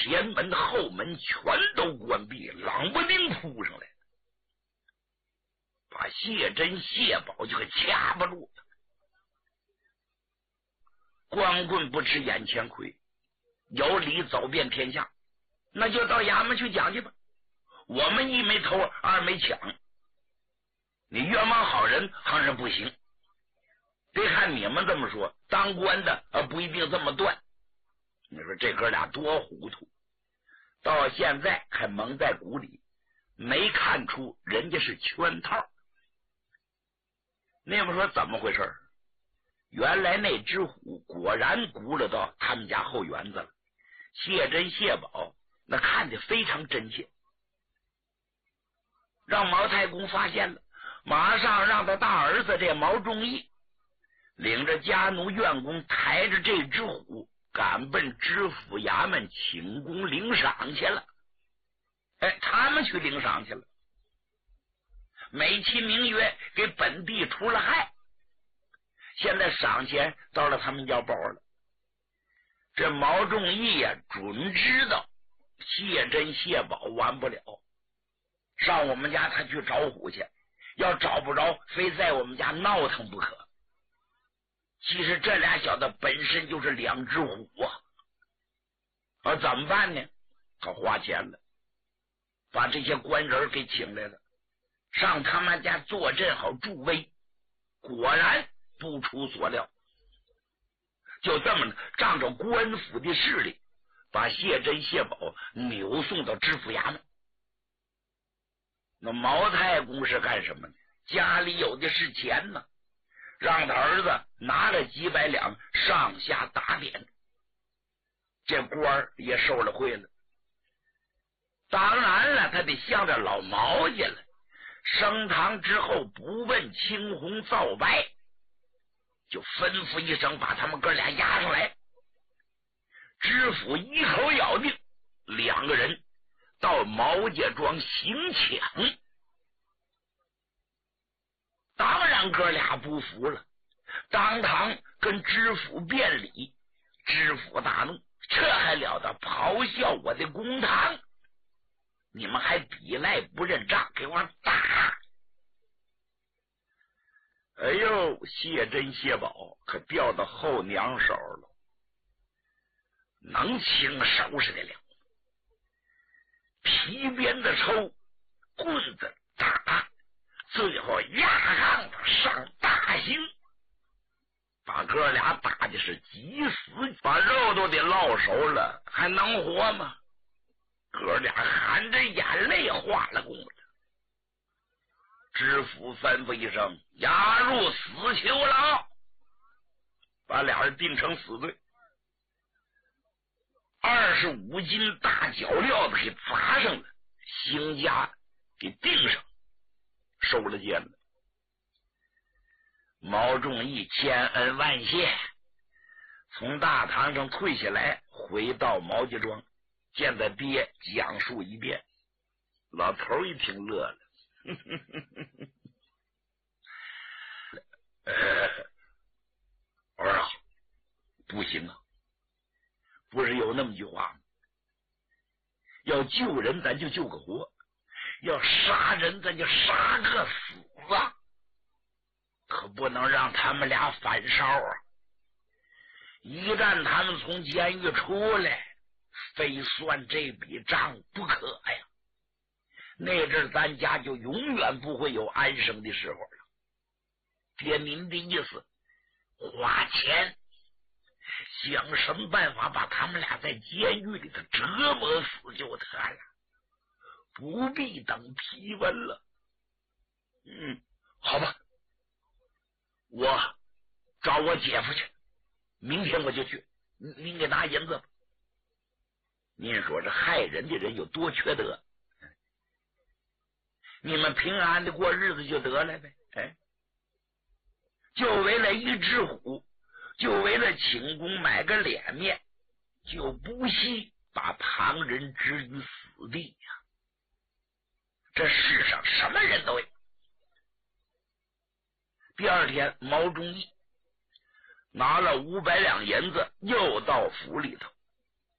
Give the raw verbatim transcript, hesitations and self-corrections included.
前门后门全都关闭，冷不丁扑上来，把谢珍谢宝就给掐不住了。光棍不吃眼前亏，有理走遍天下，那就到衙门去讲去吧。我们一没偷，二没抢，你冤枉好人行人不行。别看你们这么说，当官的呃不一定这么断。你说这哥俩多糊涂，到现在还蒙在鼓里，没看出人家是圈套。那么说怎么回事？原来那只虎果然轱辘到他们家后园子了。谢珍谢宝那看得非常真切，让毛太公发现了，马上让他大儿子这毛仲义领着家奴院工抬着这只虎赶奔知府衙门请功领赏去了。哎，他们去领赏去了，美其名曰给本地除了害。现在赏钱到了他们腰包了。这毛仲义呀、啊，准知道谢珍谢宝完不了，上我们家他去找虎去，要找不着非在我们家闹腾不可。其实这俩小子本身就是两只虎啊！啊，怎么办呢？他花钱了，把这些官人给请来了，上他们家坐镇好助威。果然不出所料，就这么仗着官府的势力，把谢珍谢宝扭送到知府衙门。那毛太公是干什么呢？家里有的是钱呢，让他儿子拿了几百两上下打点，这官也受了贿了。当然了，他得向着老毛家了。升堂之后不问青红皂白，就吩咐一声把他们哥俩押上来。知府一口咬定，两个人到毛家庄行抢。当然哥俩不服了，当堂跟知府辩理。知府大怒，这还了得，咆哮我的公堂，你们还比赖不认账，给我打！哎呦，谢珍谢宝可掉到后娘手了，能轻收拾得了，皮鞭子抽，棍子打，最后压杠子上大刑，把哥俩打的是急死，把肉都得烙熟了，还能活吗？哥俩含着眼泪化了功了。知府吩咐一声，押入死囚牢，把俩人定成死罪。二十五斤大脚镣子给砸上了，刑枷给钉上，收了监了。毛仲义千恩万谢，从大堂上退下来，回到毛家庄，见他爹讲述一遍。老头一听乐了，呵呵呵呵呃，儿啊，不行啊，不是有那么句话吗？要救人咱就救个活，要杀人咱就杀个死啊！可不能让他们俩反烧啊！一旦他们从监狱出来，非算这笔账不可呀！那阵咱家就永远不会有安生的时候了。爹，您的意思，花钱想什么办法把他们俩在监狱里头折磨死就得了，不必等批文了。嗯，好吧，我找我姐夫去，明天我就去，您给拿银子吧。您说这害人的人有多缺德？你们平安的过日子就得了呗。哎，就为了一只虎，就为了请功买个脸面，就不惜把旁人置于死地呀！这世上什么人都有。第二天，毛仲义拿了五百两银子，又到府里头